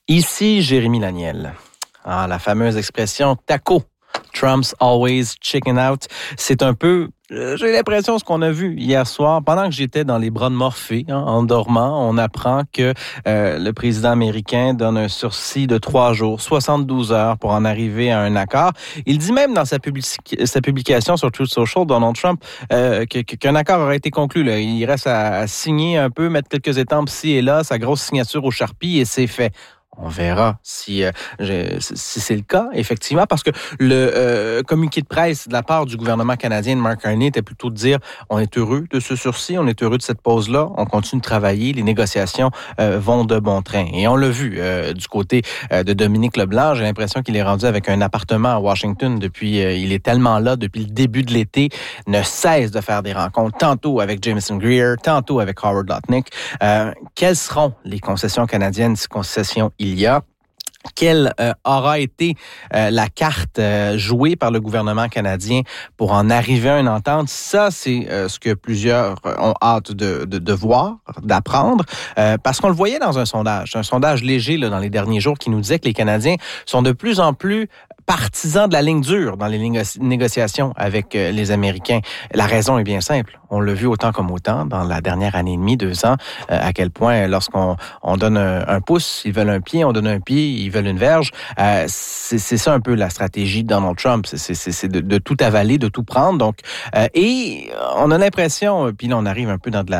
Ici Jérémy Laniel. La fameuse expression « taco ». Trump's always chicken out. C'est un peu, j'ai l'impression, ce qu'on a vu hier soir. Pendant que j'étais dans les bras de Morphée, en dormant, on apprend que le président américain donne un sursis de 3 jours, 72 heures pour en arriver à un accord. Il dit même dans sa publication sur Truth Social, Donald Trump, qu'un accord aurait été conclu. Là. Il reste à signer un peu, mettre quelques étampes ci et là, sa grosse signature au Sharpie et c'est fait. On verra si c'est le cas, effectivement, parce que le communiqué de presse de la part du gouvernement canadien de Mark Carney était plutôt de dire on est heureux de ce sursis, on est heureux de cette pause-là, on continue de travailler, les négociations vont de bon train. Et on l'a vu du côté de Dominique Leblanc, j'ai l'impression qu'il est rendu avec un appartement à Washington depuis, il est tellement là depuis le début de l'été, ne cesse de faire des rencontres, tantôt avec Jameson Greer, tantôt avec Howard Lutnick. Quelles seront les concessions canadiennes, si concessions il y a? Quelle aura été la carte jouée par le gouvernement canadien pour en arriver à une entente? Ça, c'est ce que plusieurs ont hâte de voir, d'apprendre, parce qu'on le voyait dans un sondage léger là, dans les derniers jours qui nous disait que les Canadiens sont de plus en plus partisans de la ligne dure dans les négociations avec les Américains. La raison est bien simple. On l'a vu autant comme autant dans la dernière année et demie, 2 ans, à quel point lorsqu'on donne un pouce, ils veulent un pied, on donne un pied, ils veulent une verge. C'est ça un peu la stratégie de Donald Trump. C'est de tout avaler, de tout prendre. Donc, et on a l'impression, puis là on arrive un peu dans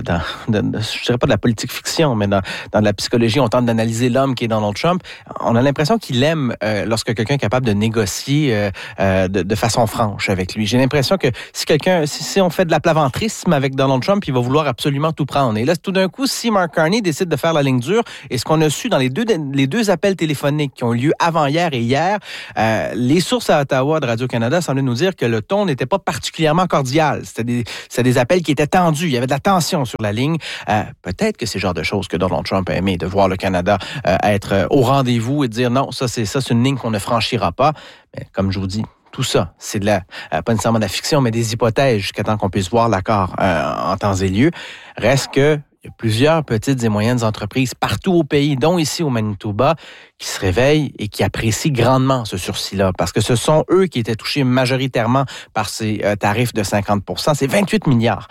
je dirais pas de la politique fiction, mais dans de la psychologie, on tente d'analyser l'homme qui est Donald Trump. On a l'impression qu'il aime lorsque quelqu'un est capable de négocier de façon franche avec lui. J'ai l'impression que si on fait de l'aplaventrisme avec Donald Trump, il va vouloir absolument tout prendre. Et là, tout d'un coup, si Mark Carney décide de faire la ligne dure, et ce qu'on a su dans les deux appels téléphoniques qui ont eu lieu avant-hier et hier, les sources à Ottawa de Radio-Canada semblaient nous dire que le ton n'était pas particulièrement cordial. C'était des appels qui étaient tendus. Il y avait de la tension sur la ligne. Peut-être que c'est le genre de choses que Donald Trump a aimé, de voir le Canada être au rendez-vous et de dire non, ça c'est une ligne qu'on ne franchira pas. Mais comme je vous dis, tout ça, c'est pas nécessairement de la fiction, mais des hypothèses jusqu'à temps qu'on puisse voir l'accord en temps et lieu. Reste que il y a plusieurs petites et moyennes entreprises partout au pays, dont ici au Manitoba, qui se réveillent et qui apprécient grandement ce sursis-là, parce que ce sont eux qui étaient touchés majoritairement par ces tarifs de 50%. C'est 28 milliards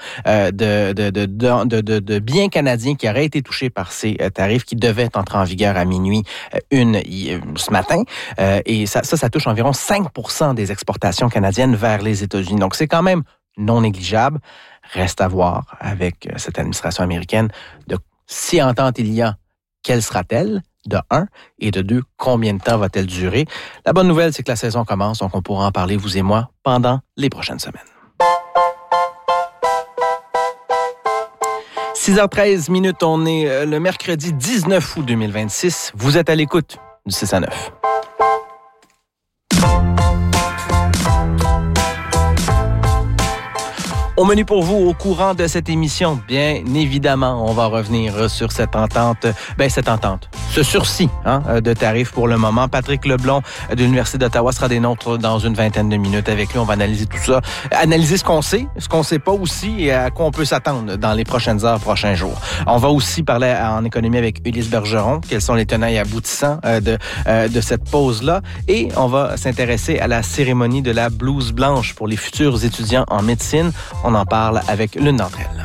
de biens canadiens qui auraient été touchés par ces tarifs qui devaient entrer en vigueur à minuit ce matin. Et ça touche environ 5% des exportations canadiennes vers les États-Unis. Donc, c'est quand même non négligeable. Reste à voir avec cette administration américaine de si entente il y a, quelle sera-t-elle? De 1 et de 2, combien de temps va-t-elle durer? La bonne nouvelle, c'est que la saison commence, donc on pourra en parler, vous et moi, pendant les prochaines semaines. 6h13 minutes, on est le mercredi 19 août 2026. Vous êtes à l'écoute du 6 à 9. Au menu pour vous, au courant de cette émission, bien évidemment, on va revenir sur cette entente, ce sursis de tarifs pour le moment. Patrick Leblond de l'Université d'Ottawa sera des nôtres dans une vingtaine de minutes. Avec lui, on va analyser tout ça, analyser ce qu'on sait, ce qu'on sait pas aussi et à quoi on peut s'attendre dans les prochaines heures, prochains jours. On va aussi parler en économie avec Ulysse Bergeron, quels sont les tenants et aboutissants de cette pause-là. Et on va s'intéresser à la cérémonie de la blouse blanche pour les futurs étudiants en médecine. On en parle avec l'une d'entre elles.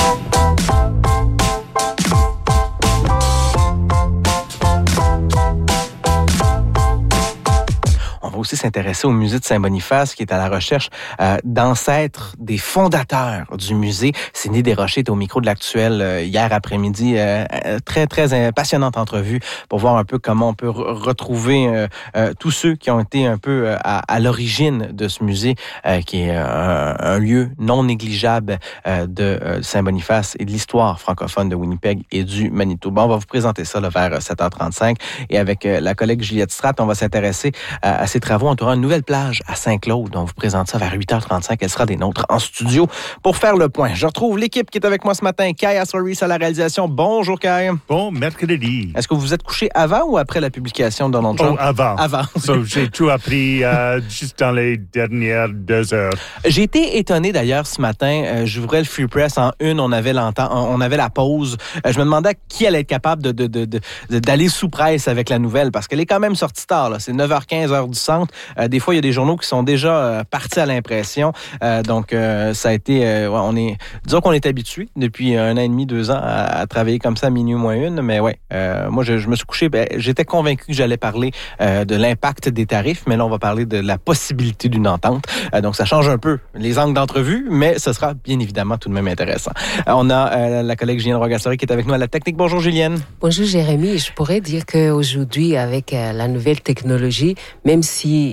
On va aussi s'intéresser au musée de Saint-Boniface qui est à la recherche d'ancêtres des fondateurs du musée. Sidney Desrochers était au micro de l'Actuel hier après-midi. Très, très passionnante entrevue pour voir un peu comment on peut retrouver tous ceux qui ont été un peu à l'origine de ce musée qui est un lieu non négligeable de Saint-Boniface et de l'histoire francophone de Winnipeg et du Manitoba. On va vous présenter ça là, vers 7h35 et avec la collègue Juliette Stratt, on va s'intéresser à ces travaux on aura une nouvelle plage à Saint-Claude. On vous présente ça vers 8h35. Elle sera des nôtres en studio pour faire le point. Je retrouve l'équipe qui est avec moi ce matin. Kai Assoris à la réalisation. Bonjour, Kai. Bon mercredi. Est-ce que vous vous êtes couché avant ou après la publication de Donald Trump? Avant. Avant. So, j'ai tout appris juste dans les dernières 2 heures. J'ai été étonné d'ailleurs ce matin. J'ouvrais le Free Press en une. On avait la pause. Je me demandais qui allait être capable d'aller sous presse avec la nouvelle parce qu'elle est quand même sortie tard. Là. C'est 9h15, heure du centre. Des fois, il y a des journaux qui sont déjà partis à l'impression. Donc, ça a été... disons qu'on est habitué depuis 1 an et demi, 2 ans à travailler comme ça à minuit moins une. Mais ouais, moi, je me suis couché. J'étais convaincu que j'allais parler de l'impact des tarifs, mais là, on va parler de la possibilité d'une entente. Donc, ça change un peu les angles d'entrevue, mais ce sera bien évidemment tout de même intéressant. On a la collègue Julienne Rogassari qui est avec nous à la technique. Bonjour, Julienne. Bonjour, Jérémy. Je pourrais dire qu'aujourd'hui, avec la nouvelle technologie, même si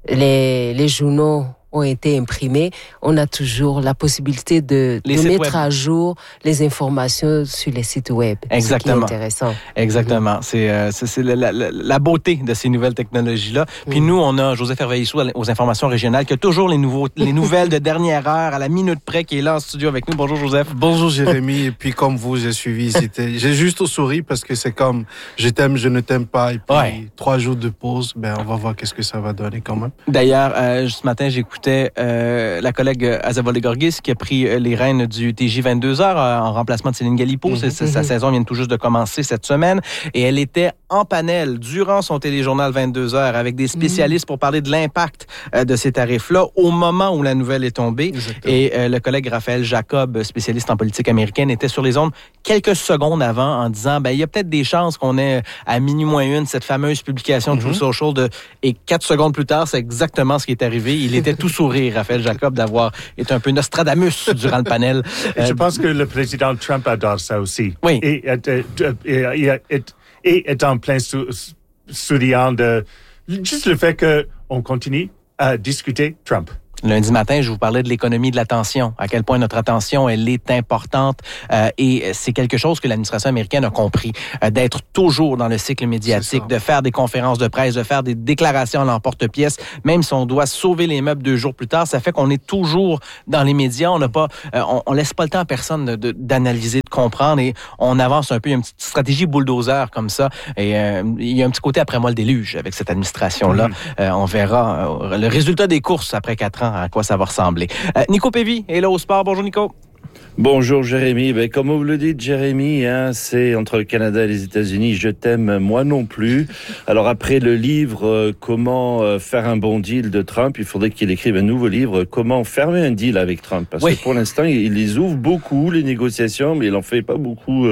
les journaux ont été imprimés, on a toujours la possibilité de mettre web à jour les informations sur les sites web. Exactement. Ce qui est intéressant. Exactement. C'est la beauté de ces nouvelles technologies-là. Puis nous, on a Joseph Herveillissou aux informations régionales qui a toujours les nouvelles de dernière heure à la minute près qui est là en studio avec nous. Bonjour Joseph. Bonjour Jérémy. Et puis comme vous, j'ai suivi. J'ai juste souri parce que c'est comme je t'aime, je ne t'aime pas. Et puis 3 jours de pause, on va voir qu'est-ce que ça va donner quand même. D'ailleurs, ce matin, j'écoutais la collègue Azavoli-Gorgis qui a pris les rênes du TJ 22h en remplacement de Céline Galipo. Sa saison vient tout juste de commencer cette semaine et elle était en panel durant son téléjournal 22h avec des spécialistes pour parler de l'impact de ces tarifs-là au moment où la nouvelle est tombée. Exactement. Et le collègue Raphaël Jacob, spécialiste en politique américaine, était sur les ondes quelques secondes avant en disant il y a peut-être des chances qu'on ait à minuit moins une cette fameuse publication de True Social et 4 secondes plus tard, c'est exactement ce qui est arrivé. Il était tout sourire, Raphaël Jacob, d'avoir été un peu Nostradamus durant le panel. Je pense que le président Trump adore ça aussi. Oui. Et est en plein souriant de juste le fait qu'on continue à discuter Trump. Lundi matin, je vous parlais de l'économie de l'attention, à quel point notre attention, elle est importante et c'est quelque chose que l'administration américaine a compris, d'être toujours dans le cycle médiatique, de faire des conférences de presse, de faire des déclarations à l'emporte-pièce, même si on doit sauver les meubles 2 jours plus tard, ça fait qu'on est toujours dans les médias, on laisse pas le temps à personne d'analyser, de comprendre et on avance un peu, il y a une petite stratégie bulldozer comme ça et il y a un petit côté après moi le déluge avec cette administration-là. On verra le résultat des courses après 4 ans, à quoi ça va ressembler. Nico Pévy est là au sport. Bonjour, Nico. Bonjour Jérémy, comme vous le dites Jérémy, c'est entre le Canada et les États-Unis, je t'aime moi non plus. Alors après le livre Comment faire un bon deal de Trump, il faudrait qu'il écrive un nouveau livre Comment fermer un deal avec Trump, parce que pour l'instant il les ouvre beaucoup les négociations, mais il en fait pas beaucoup,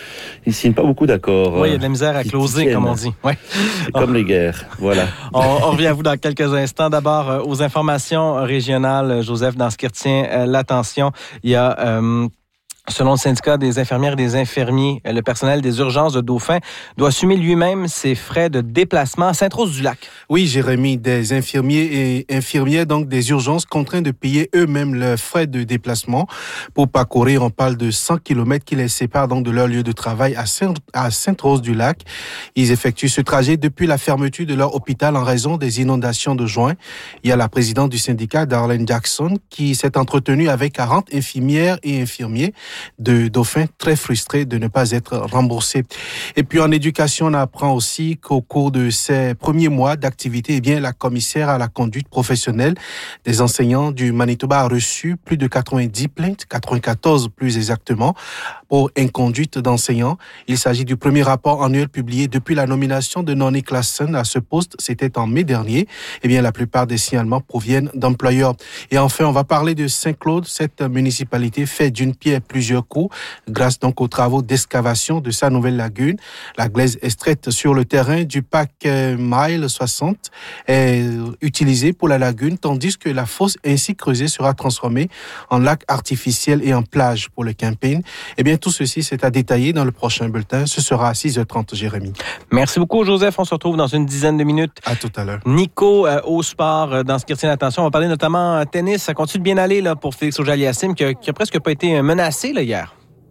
il signe pas beaucoup d'accords. Oui, il y a de la misère à closer comme on dit. Ouais. C'est comme les guerres, voilà. On revient à vous dans quelques instants. D'abord aux informations régionales, Joseph, dans ce qui retient l'attention, il y a selon le syndicat des infirmières et des infirmiers, le personnel des urgences de Dauphin doit assumer lui-même ses frais de déplacement à Sainte-Rose-du-Lac. Oui, Jérémy, des infirmiers et infirmières donc des urgences contraints de payer eux-mêmes leurs frais de déplacement pour parcourir. On parle de 100 km qui les séparent donc de leur lieu de travail à Sainte-Rose-du-Lac. Ils effectuent ce trajet depuis la fermeture de leur hôpital en raison des inondations de juin. Il y a la présidente du syndicat, Darlene Jackson, qui s'est entretenue avec 40 infirmières et infirmiers de Dauphin, très frustrés de ne pas être remboursés. Et puis en éducation, on apprend aussi qu'au cours de ces premiers mois d'activité, la commissaire à la conduite professionnelle des enseignants du Manitoba a reçu plus de 90 plaintes, 94 plus exactement, pour inconduite d'enseignants. Il s'agit du premier rapport annuel publié depuis la nomination de Noni Klassen à ce poste. C'était en mai dernier. La plupart des signalements proviennent d'employeurs. Et enfin, on va parler de Saint-Claude. Cette municipalité fait d'une pierre plusieurs coups grâce donc aux travaux d'excavation de sa nouvelle lagune. La glaise extraite sur le terrain du parc Mile 60 est utilisée pour la lagune, tandis que la fosse ainsi creusée sera transformée en lac artificiel et en plage pour le camping. Tout ceci, c'est à détailler dans le prochain bulletin. Ce sera à 6h30, Jérémy. Merci beaucoup, Joseph. On se retrouve dans une dizaine de minutes. À tout à l'heure. Nico, au sport, dans ce qui retient l'attention, on va parler notamment tennis. Ça continue de bien aller là, pour Félix Auger-Aliassime, qui a presque pas été menacé là, hier.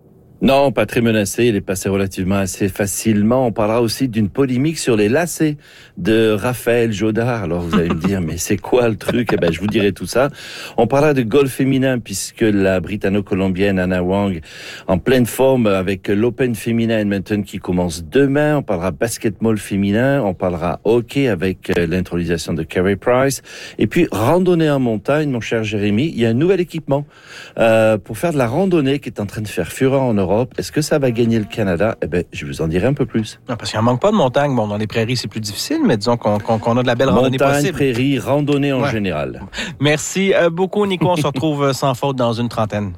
Non, pas très menacé. Il est passé relativement assez facilement. On parlera aussi d'une polémique sur les lacets de Raphaël Jodard. Alors, vous allez me dire, mais c'est quoi le truc? Eh ben, je vous dirai tout ça. On parlera de golf féminin puisque la britanno-colombienne Anna Wang, en pleine forme avec l'Open féminin Edmonton qui commence demain. On parlera basketball féminin. On parlera hockey avec l'intronisation de Carey Price. Et puis, randonnée en montagne, mon cher Jérémy. Il y a un nouvel équipement pour faire de la randonnée qui est en train de faire fureur en Europe. Est-ce que ça va gagner le Canada? Eh bien, je vous en dirai un peu plus. Non, parce qu'il n'en manque pas de montagne. Bon, dans les prairies, c'est plus difficile, mais disons qu'on a de la belle randonnée possible. Montagne, prairie, randonnée en général. Merci beaucoup, Nico. On se retrouve sans faute dans une trentaine.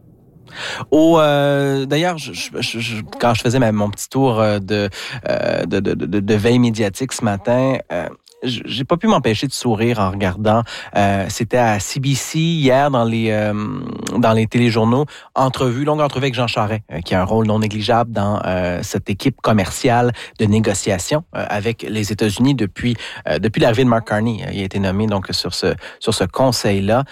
D'ailleurs, quand je faisais mon petit tour de veille médiatique ce matin, j'ai pas pu m'empêcher de sourire en regardant. C'était à CBC hier dans les téléjournaux, longue entrevue avec Jean Charest, qui a un rôle non négligeable dans cette équipe commerciale de négociation avec les États-Unis depuis l'arrivée de Mark Carney. Il a été nommé donc sur ce conseil-là.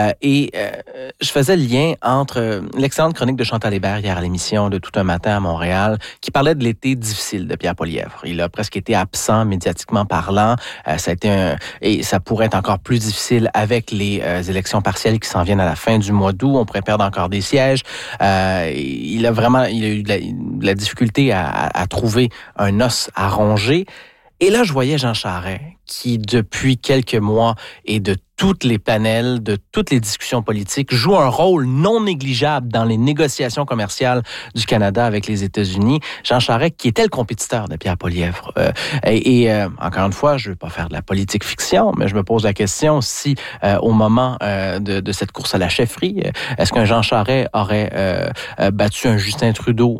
Je faisais le lien entre l'excellente chronique de Chantal Hébert hier à l'émission de Tout un matin à Montréal, qui parlait de l'été difficile de Pierre Poilievre. Il a presque été absent médiatiquement parlant. Ça a été et ça pourrait être encore plus difficile avec les élections partielles qui s'en viennent à la fin du mois d'août. On pourrait perdre encore des sièges. Il a eu de la difficulté à trouver un os à ronger. Et là, je voyais Jean Charest qui, depuis quelques mois et de toutes les panels, de toutes les discussions politiques, joue un rôle non négligeable dans les négociations commerciales du Canada avec les États-Unis. Jean Charest, qui était le compétiteur de Pierre Poilievre. Encore une fois, je ne veux pas faire de la politique fiction, mais je me pose la question si, au moment de cette course à la chefferie, est-ce qu'un Jean Charest aurait battu un Justin Trudeau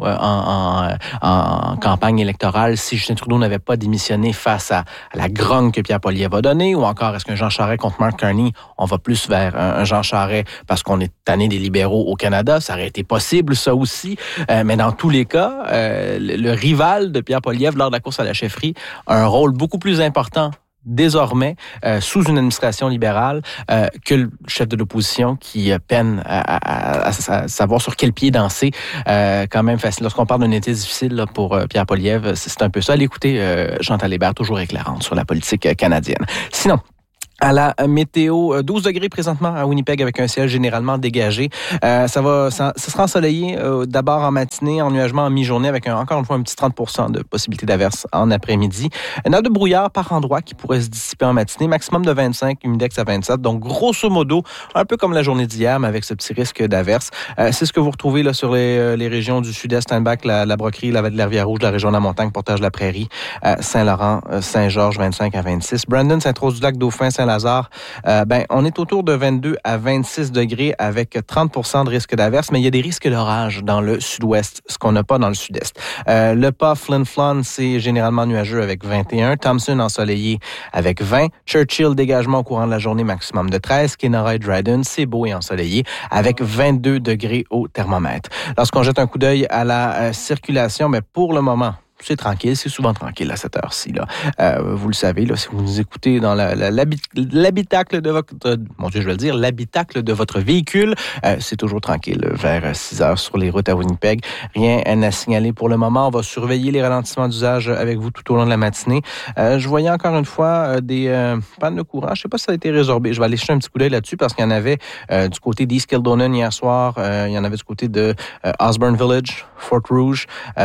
en campagne électorale si Justin Trudeau n'avait pas démissionné face à la grogne que Pierre Poilievre a donnée, ou encore est-ce qu'un Jean Charest contre Mark Carney, on va plus vers un Jean Charest parce qu'on est tanné des libéraux au Canada? Ça aurait été possible, ça aussi. Mais dans tous les cas, le rival de Pierre Poilievre lors de la course à la chefferie a un rôle beaucoup plus important désormais sous une administration libérale que le chef de l'opposition qui peine à savoir sur quel pied danser. Quand même facile. Lorsqu'on parle d'un été difficile là, pour Pierre Poilievre, c'est un peu ça. Allez écouter Chantal Hébert, toujours éclairante sur la politique canadienne. Sinon, à la météo, 12 degrés présentement à Winnipeg avec un ciel généralement dégagé. Ça sera ensoleillé d'abord en matinée, ennuagement en mi-journée avec encore une fois un petit 30% de possibilité d'averse en après-midi. Un air de brouillard par endroit qui pourrait se dissiper en matinée, maximum de 25, humidex à 27. Donc grosso modo, un peu comme la journée d'hier, mais avec ce petit risque d'averse. C'est ce que vous retrouvez là sur les régions du sud-est, Steinbach, la Broquerie, la vallée de la Rivière-Rouge, la région de la Montagne, Portage-la-Prairie, Saint-Laurent, Saint-Georges, 25 à 26. Brandon, Sainte-Rose-du-Lac, Dauphin, Saint-Lazare, on est autour de 22 à 26 degrés avec 30% de risque d'averse, mais il y a des risques d'orage dans le sud-ouest, ce qu'on n'a pas dans le sud-est. Le pas Flin Flon, c'est généralement nuageux avec 21. Thompson, ensoleillé avec 20. Churchill, dégagement au courant de la journée, maximum de 13. Kenora et Dryden, c'est beau et ensoleillé avec 22 degrés au thermomètre. Lorsqu'on jette un coup d'œil à la circulation, mais pour le moment, c'est tranquille, c'est souvent tranquille à cette heure-ci. Là. Vous le savez, là, si vous nous écoutez dans l'habitacle de votre... mon Dieu, je vais le dire, l'habitacle de votre véhicule, c'est toujours tranquille vers 6 heures sur les routes à Winnipeg. Rien à signaler pour le moment. On va surveiller les ralentissements d'usage avec vous tout au long de la matinée. Je voyais encore une fois des pannes de courant. Je ne sais pas si ça a été résorbé. Je vais aller jeter un petit coup d'œil là-dessus parce qu'il y en avait du côté d'East Kildonan hier soir. Il y en avait du côté de Osborne Village, Fort Rouge.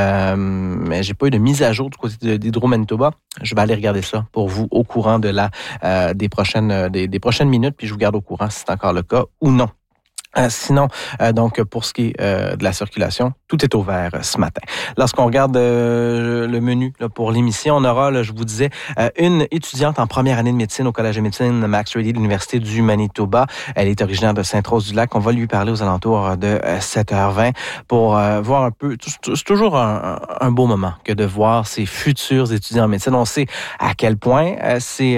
Mais j'ai pas eu de mise à jour du côté d'Hydro-Manitoba. Je vais aller regarder ça pour vous au courant de des prochaines minutes, puis je vous garde au courant si c'est encore le cas ou non. Sinon, donc pour ce qui est de la circulation, tout est ouvert ce matin. Lorsqu'on regarde le menu là, pour l'émission, on aura, là, je vous disais, une étudiante en première année de médecine au Collège de médecine Max Ready de l'Université du Manitoba. Elle est originaire de Sainte-Rose-du-Lac. On va lui parler aux alentours de 7h20 pour voir un peu... C'est toujours un beau moment que de voir ces futurs étudiants en médecine. On sait à quel point c'est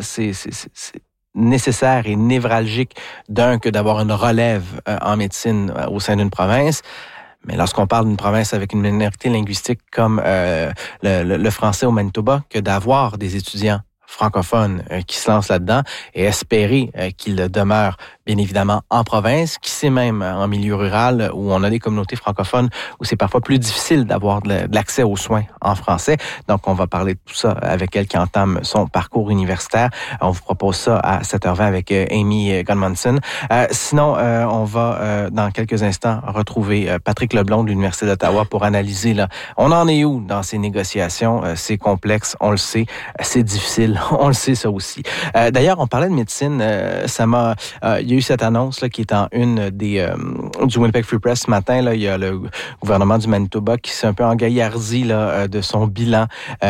nécessaire et névralgique que d'avoir une relève en médecine au sein d'une province. Mais lorsqu'on parle d'une province avec une minorité linguistique comme le français au Manitoba, que d'avoir des étudiants francophones qui se lancent là-dedans et espérer qu'ils demeurent bien évidemment en province, qui sait même en milieu rural où on a des communautés francophones où c'est parfois plus difficile d'avoir de l'accès aux soins en français. Donc, on va parler de tout ça avec elle qui entame son parcours universitaire. On vous propose ça à 7h20 avec Amy Gunmonson. Sinon, on va dans quelques instants retrouver Patrick Leblond de l'Université d'Ottawa pour analyser là, on en est où dans ces négociations. C'est complexe, on le sait. C'est difficile, on le sait ça aussi. D'ailleurs, on parlait de médecine. Il y a eu cette annonce là, qui est en une du Winnipeg Free Press ce matin. Là, il y a le gouvernement du Manitoba qui s'est un peu engaillardi là, de son bilan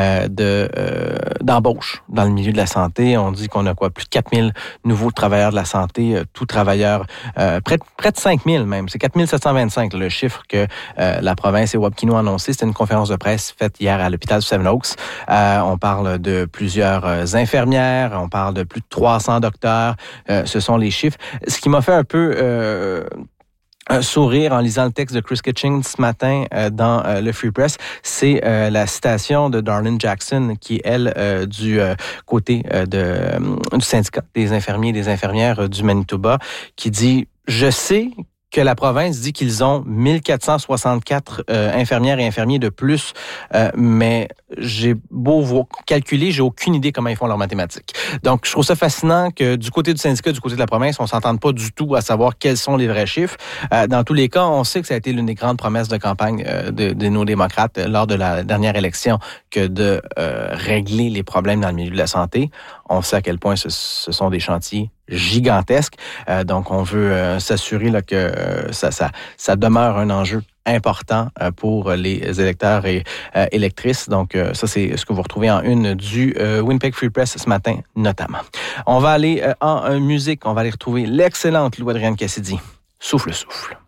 d'embauche dans le milieu de la santé. On dit qu'on a plus de 4000 nouveaux travailleurs de la santé, tout travailleurs, près de 5000 même. C'est 4725 le chiffre que la province et Wapkiano ont annoncé. C'était une conférence de presse faite hier à l'hôpital Seven Oaks. On parle de plusieurs infirmières, on parle de plus de 300 docteurs. Ce sont les chiffres. Ce qui m'a fait un peu un sourire en lisant le texte de Chris Kitching ce matin dans le Free Press, c'est la citation de Darlene Jackson qui, elle, du côté du syndicat des infirmiers et des infirmières du Manitoba, qui dit « Je sais que la province dit qu'ils ont 1464 infirmières et infirmiers de plus, mais j'ai beau calculer, j'ai aucune idée comment ils font leurs mathématiques. » Donc, je trouve ça fascinant que du côté du syndicat, du côté de la province, on s'entende pas du tout à savoir quels sont les vrais chiffres. Dans tous les cas, on sait que ça a été l'une des grandes promesses de campagne de nos démocrates lors de la dernière élection que de régler les problèmes dans le milieu de la santé. On sait à quel point ce sont des chantiers gigantesques. Donc, on veut s'assurer là, que ça demeure un enjeu important pour les électeurs et électrices. Donc, ça, c'est ce que vous retrouvez en une du Winnipeg Free Press ce matin, notamment. On va aller en musique. On va aller retrouver l'excellente Lou Adrienne Cassidy. Souffle, souffle.